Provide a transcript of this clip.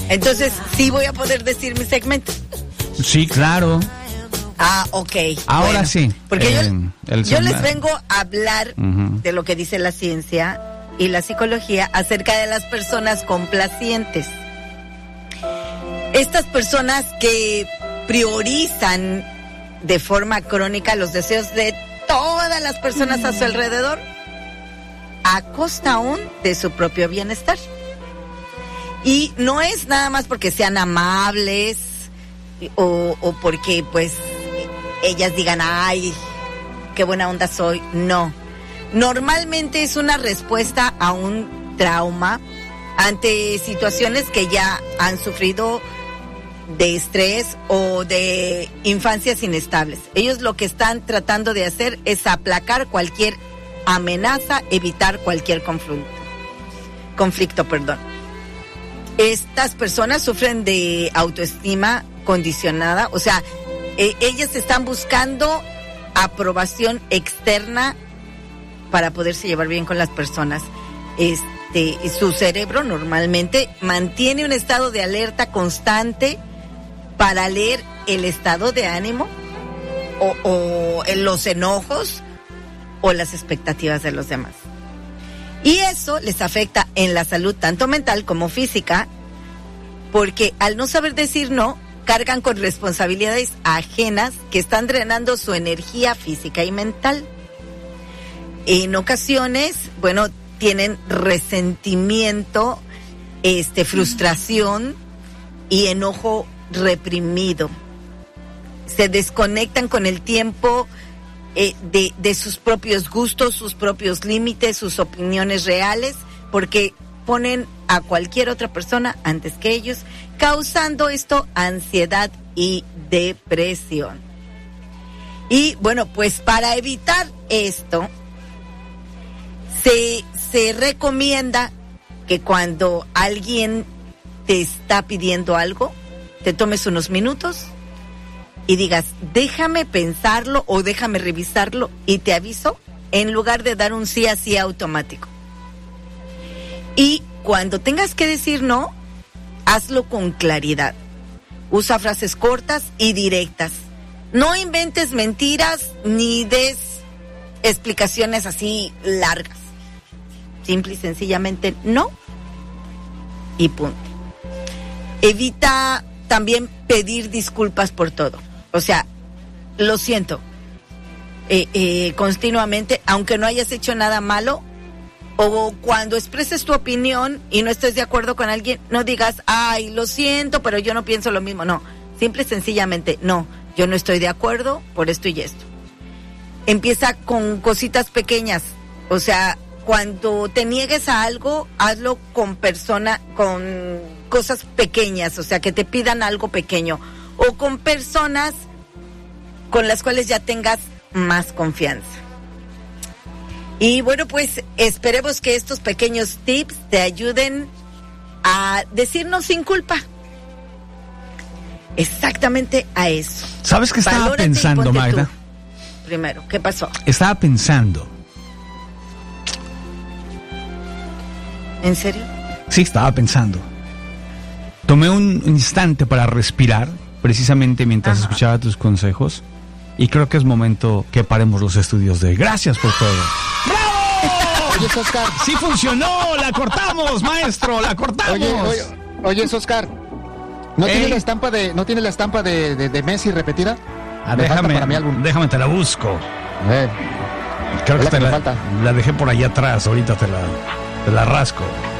Entonces, ¿sí voy a poder decir mi segmento? Sí, claro. Ah, ok. Ahora bueno, sí. Porque yo les vengo a hablar de lo que dice la ciencia y la psicología acerca de las personas complacientes. Estas personas que priorizan de forma crónica los deseos de todas las personas a su alrededor, a costa aún de su propio bienestar. Y no es nada más porque sean amables o porque pues ellas digan, ay, qué buena onda soy. No. Normalmente es una respuesta a un trauma ante situaciones que ya han sufrido de estrés o de infancias inestables. Ellos lo que están tratando de hacer es aplacar cualquier amenaza, evitar cualquier conflicto. Estas personas sufren de autoestima condicionada, o sea, ellas están buscando aprobación externa para poderse llevar bien con las personas. Su cerebro normalmente mantiene un estado de alerta constante para leer el estado de ánimo o los enojos o las expectativas de los demás. Y eso les afecta en la salud tanto mental como física, porque al no saber decir no, cargan con responsabilidades ajenas que están drenando su energía física y mental. En ocasiones, bueno, tienen resentimiento, frustración y enojo reprimido. Se desconectan con el tiempo de sus propios gustos, sus propios límites, sus opiniones reales, porque ponen a cualquier otra persona antes que ellos, causando esto ansiedad y depresión. Y bueno, pues para evitar esto, se recomienda que cuando alguien te está pidiendo algo, te tomes unos minutos y digas, déjame pensarlo o déjame revisarlo y te aviso, en lugar de dar un sí así automático. Y cuando tengas que decir no, hazlo con claridad. Usa frases cortas y directas. No inventes mentiras ni des explicaciones así largas. Simple y sencillamente no y punto. Evita también pedir disculpas por todo. O sea, lo siento, continuamente, aunque no hayas hecho nada malo, o cuando expreses tu opinión y no estés de acuerdo con alguien, no digas, ay, lo siento, pero yo no pienso lo mismo. No, simple y sencillamente, no, yo no estoy de acuerdo por esto y esto. Empieza con cositas pequeñas, o sea, cuando te niegues a algo, hazlo con cosas pequeñas, o sea, que te pidan algo pequeño, o con personas con las cuales ya tengas más confianza. Y bueno, pues esperemos que estos pequeños tips te ayuden a decirnos sin culpa. Exactamente a eso. ¿Sabes qué estaba Valórate pensando, Magda? Primero, ¿qué pasó? Estaba pensando. ¿En serio? Sí, estaba pensando. Tomé un instante para respirar, precisamente mientras escuchaba tus consejos, y creo que es momento que paremos los estudios de Gracias por todo. ¡Bravo! Oye, Oscar. ¡Sí funcionó! ¡La cortamos, maestro! ¡La cortamos! Oye, Oscar. ¿No tiene la estampa de Messi repetida? Déjame, te la busco. Creo que falta. la dejé por allá atrás, ahorita te la rasco.